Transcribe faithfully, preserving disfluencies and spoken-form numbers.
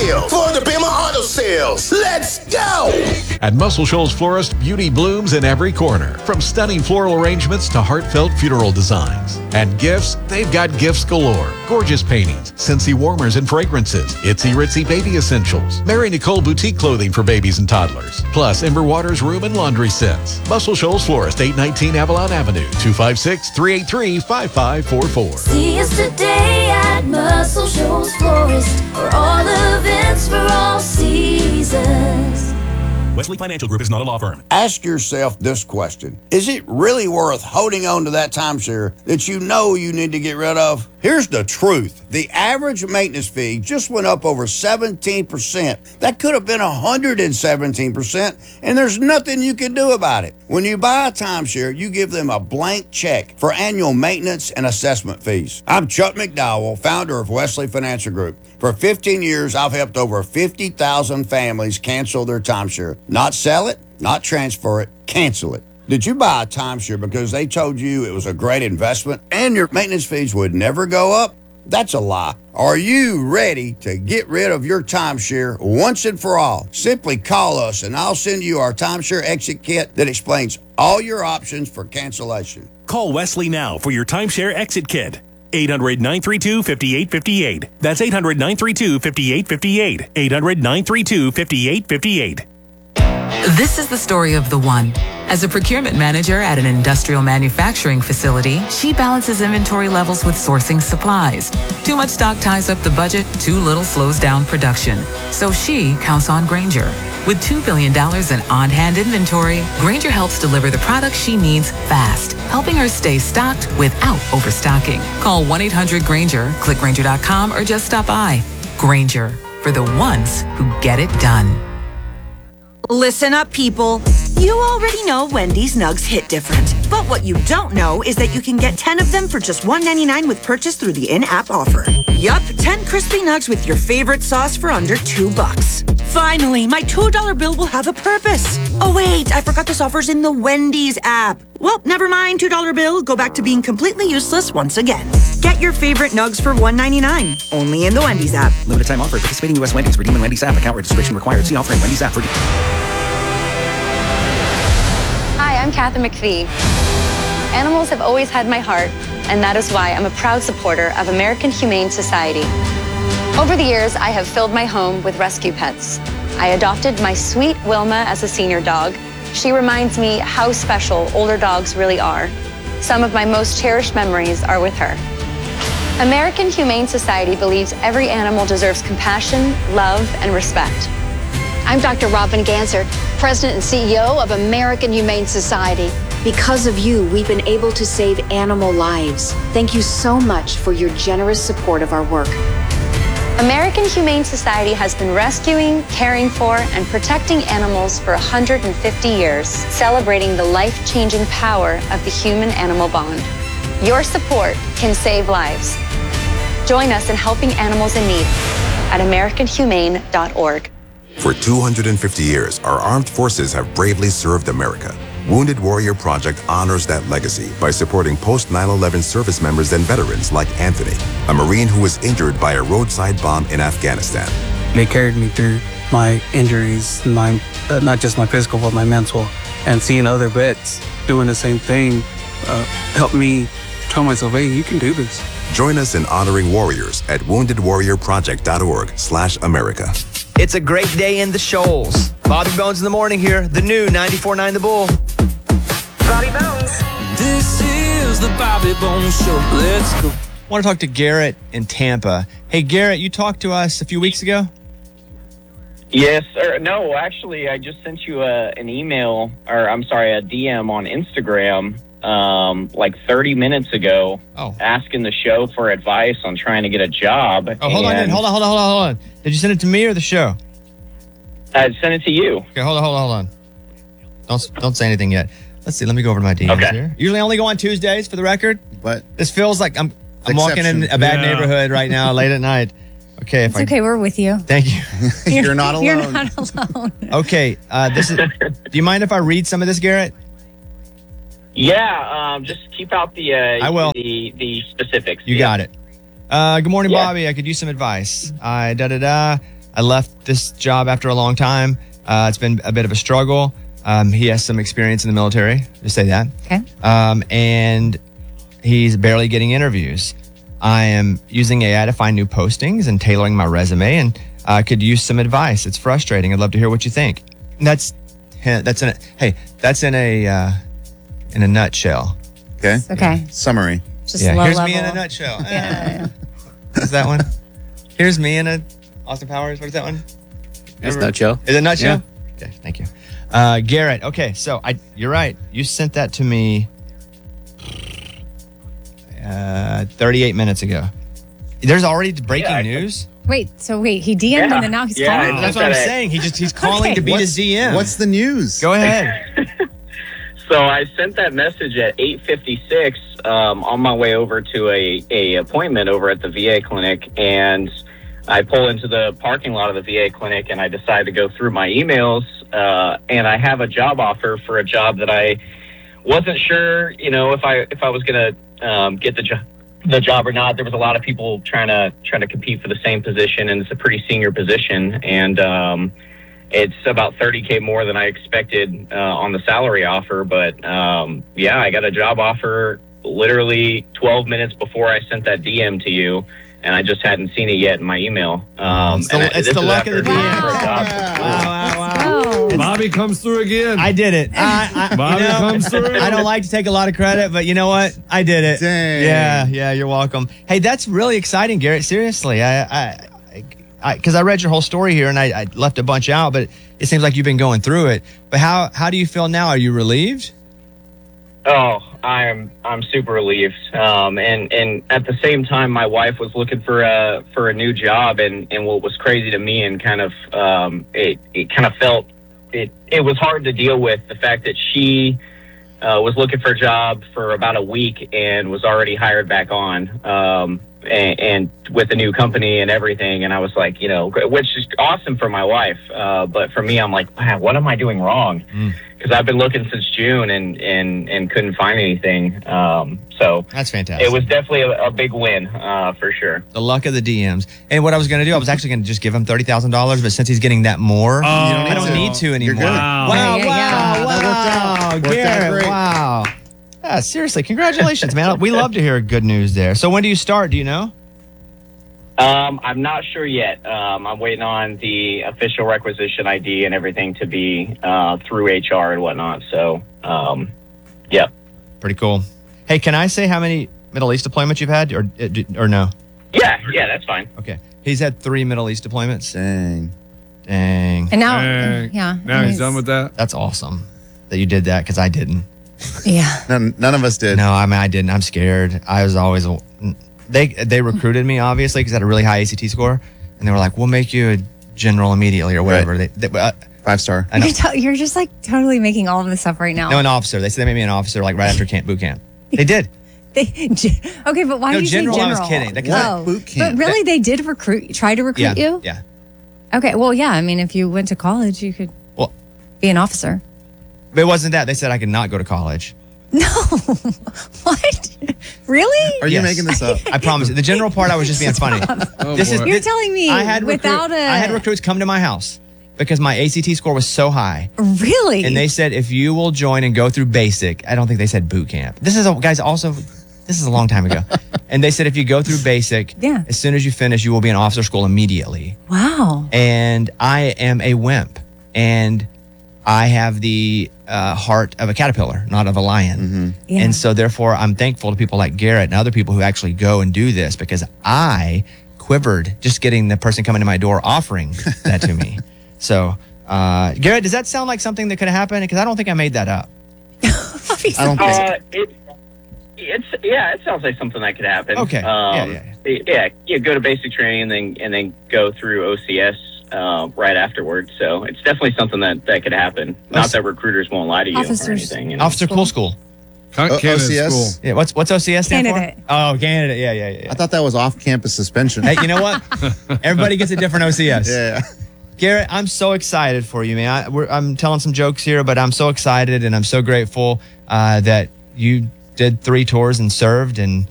sales for the Bama Auto Sales. Let's go! At Muscle Shoals Florist, beauty blooms in every corner. From stunning floral arrangements to heartfelt funeral designs. And gifts, they've got gifts galore. Gorgeous paintings, Scentsy warmers and fragrances, Itsy Ritzy baby essentials, Mary Nicole boutique clothing for babies and toddlers, plus Ember Waters room and laundry sets. Muscle Shoals Florist, eight nineteen Avalon Avenue, two five six, three eight three, five five four four. See us today at Muscle Shoals Florist for all events for all seasons. Wesley Financial Group is not a law firm. Ask yourself this question. Is it really worth holding on to that timeshare that you know you need to get rid of? Here's the truth. The average maintenance fee just went up over seventeen percent. That could have been one hundred seventeen percent, and there's nothing you can do about it. When you buy a timeshare, you give them a blank check for annual maintenance and assessment fees. I'm Chuck McDowell, founder of Wesley Financial Group. For fifteen years, I've helped over fifty thousand families cancel their timeshare. Not sell it, not transfer it, cancel it. Did you buy a timeshare because they told you it was a great investment and your maintenance fees would never go up? That's a lie. Are you ready to get rid of your timeshare once and for all? Simply call us and I'll send you our timeshare exit kit that explains all your options for cancellation. Call Wesley now for your timeshare exit kit. eight hundred, nine three two, five eight five eight. That's eight hundred, nine three two, five eight five eight. eight hundred, nine three two, five eight five eight. This is the story of the one. As a procurement manager at an industrial manufacturing facility, she balances inventory levels with sourcing supplies. Too much stock ties up the budget, too little slows down production. So she counts on Grainger. With two billion dollars in on-hand inventory, Grainger helps deliver the products she needs fast, helping her stay stocked without overstocking. Call one eight hundred Grainger, click Grainger dot com, or just stop by. Grainger, for the ones who get it done. Listen up, people. You already know Wendy's Nugs hit different. But what you don't know is that you can get ten of them for just one ninety-nine with purchase through the in-app offer. Yup, ten crispy nugs with your favorite sauce for under two bucks. Finally, my two dollar bill will have a purpose. Oh wait, I forgot this offer's in the Wendy's app. Well, never mind, two dollar bill. Go back to being completely useless once again. Get your favorite nugs for one ninety-nine, only in the Wendy's app. Limited time offer. Participating U S Wendy's. Redeem in Wendy's app. Account registration required. See offer in Wendy's app for... Hi, I'm Kathy McPhee. Animals have always had my heart, and that is why I'm a proud supporter of American Humane Society. Over the years, I have filled my home with rescue pets. I adopted my sweet Wilma as a senior dog. She reminds me how special older dogs really are. Some of my most cherished memories are with her. American Humane Society believes every animal deserves compassion, love, and respect. I'm Doctor Robin Ganser, President and C E O of American Humane Society. Because of you, we've been able to save animal lives. Thank you so much for your generous support of our work. American Humane Society has been rescuing, caring for, and protecting animals for one hundred fifty years, celebrating the life-changing power of the human-animal bond. Your support can save lives. Join us in helping animals in need at american humane dot org. For two hundred fifty years, our armed forces have bravely served America. Wounded Warrior Project honors that legacy by supporting post nine eleven service members and veterans like Anthony, a Marine who was injured by a roadside bomb in Afghanistan. They carried me through my injuries, my uh, not just my physical, but my mental. And seeing other vets doing the same thing uh, helped me tell myself, hey, you can do this. Join us in honoring warriors at wounded warrior project dot org slash America. It's a great day in the Shoals. Bobby Bones in the morning here, the new ninety-four point nine The Bull. Bobby Bones. This is the Bobby Bones Show. Let's go. I want to talk to Garrett in Tampa. Hey, Garrett, you talked to us a few weeks ago? Yes, sir. No, actually, I just sent you a, an email, or I'm sorry, a D M on Instagram um, like thirty minutes ago oh. asking the show for advice on trying to get a job. Oh, hold on, hold on, hold on, hold on, hold on. Did you send it to me or the show? I sent it to you. Okay, hold on, hold on, hold on. Don't, don't say anything yet. Let's see. Let me go over to my D Ms okay. here. Usually I only go on Tuesdays, for the record. But this feels like I'm I'm walking in a bad yeah. neighborhood right now, late at night. Okay, if it's I, okay. We're with you. Thank you. you're, you're not alone. You're not alone. Okay, uh, this is. Do you mind if I read some of this, Garrett? Yeah, um, just keep out the. Uh, I will. The the specifics. You yeah. got it. Uh, good morning, yeah. Bobby. I could use some advice. I da da da. I left this job after a long time. Uh, it's been a bit of a struggle. Um, he has some experience in the military, to say that. Okay. Um, and he's barely getting interviews. I am using A I to find new postings and tailoring my resume, and I could use some advice. It's frustrating. I'd love to hear what you think. And that's that's in a, hey, that's in a uh, in a nutshell. Okay. Okay. Summary. Just yeah. low Here's level. me in a nutshell. Yeah. Is that one? Here's me in a Austin Powers. What is that one? It's nutshell. Is it nutshell? Yeah. Okay. Thank you, uh, Garrett. Okay, so I you're right. You sent that to me uh, thirty-eight minutes ago. There's already breaking Yeah, I- news. Wait, so wait, he D M'd Yeah. and then now he's Yeah, calling? That's what I'm saying. He just he's calling Okay. to be his D M. What's the news? Go ahead. So I sent that message at eight fifty-six um, on my way over to a, a appointment over at the V A clinic, and I pull into the parking lot of the V A clinic, and I decide to go through my emails, uh, and I have a job offer for a job that I wasn't sure, you know, if I if I was going to um, get the job. the job or not. There was a lot of people trying to trying to compete for the same position, and it's a pretty senior position, and um, it's about thirty K more than I expected uh, on the salary offer. But um, yeah, I got a job offer literally twelve minutes before I sent that D M to you, and I just hadn't seen it yet in my email. Um, It's the- and I- it's this the is luck of after the looking D M. for a job. Wow, wow, wow. Bobby comes through again. I did it. I, I, Bobby you know, comes through. I don't like to take a lot of credit, but you know what? I did it. Dang. Yeah, yeah. You're welcome. Hey, that's really exciting, Garrett. Seriously, I, I, I, because I read your whole story here and I, I left a bunch out, but it seems like you've been going through it. But how, how do you feel now? Are you relieved? Oh, I'm I'm super relieved. Um, and and at the same time, my wife was looking for a for a new job, and, and what was crazy to me, and kind of um, it it kind of felt it it was hard to deal with the fact that she uh, was looking for a job for about a week and was already hired back on. Um, and, and with a new company and everything, and I was like, you know, which is awesome for my wife, uh, but for me, I'm like, wow, what am I doing wrong? Because I've been looking since June and and and couldn't find anything. Um, so That's fantastic. it was definitely a, a big win uh, for sure. The luck of the D Ms. And what I was going to do, I was actually going to just give him thirty thousand dollars, but since he's getting that more, Oh, I don't to. need to anymore. good. Wow, Wow, wow, yeah, wow, yeah. That worked out. Worked out Garrett, great. wow. Yeah, seriously, congratulations, man. We love to hear good news there. So when do you start? Do you know? Um, I'm not sure yet. Um, I'm waiting on the official requisition I D and everything to be uh, through H R and whatnot. So, um, yeah. Pretty cool. Hey, can I say how many Middle East deployments you've had, or or no? Yeah, yeah, that's fine. Okay, he's had three Middle East deployments. Dang, dang. And now, Dang. yeah. Now and he's done with that. That's awesome that you did that because I didn't. Yeah. none, none of us did. No, I mean I didn't. I'm scared. I was always they they recruited me obviously because I had a really high A C T score, and they were like, "We'll make you a general immediately or whatever." Right. They, they, uh, Five star. I know. You're, t- you're just like totally making all of this up right now. No, an officer. They said they made me an officer like right after camp boot camp. They did. They, okay, but why No, did you general, say I general? was kidding. That- Oh, boot camp. But really, they did recruit, try to recruit Yeah, you? yeah. Okay, well, yeah. I mean, if you went to college, you could Well, be an officer. but it wasn't that. They said I could not go to college. No. What? Really? Are you Yes. making this up? I promise. The general part, I was just being funny. Oh, This is- boy. You're telling me I had without recruit- a. I had recruits come to my house because my A C T score was so high. Really? And they said, if you will join and go through basic, I don't think they said boot camp. This is a, guys, also, this is a long time ago. And they said, if you go through basic, Yeah. as soon as you finish, you will be in officer school immediately. Wow. And I am a wimp. And I have the uh, heart of a caterpillar, not of a lion. Yeah. And so, therefore, I'm thankful to people like Garrett and other people who actually go and do this because I quivered just getting the person coming to my door offering that to me. So, uh, Garrett, does that sound like something that could happen? Because I don't think I made that up. I don't think. Uh, it, it's yeah, it sounds like something that could happen. Okay. Um, Yeah, yeah, yeah. You go to basic training and then and then go through O C S uh, right afterwards. So it's definitely something that, that could happen. Not that recruiters won't lie to you or Officers. anything. You know? Officer Cool School. Con- O- candidate O C S? school. Yeah, what's what's O C S stand Candidate. for? Oh, candidate. Yeah, yeah, yeah. I thought that was off-campus suspension. Hey, you know what? Everybody gets a different O C S. yeah. Garrett, I'm so excited for you, man. I, we're, I'm telling some jokes here, but I'm so excited and I'm so grateful uh, that you did three tours and served, and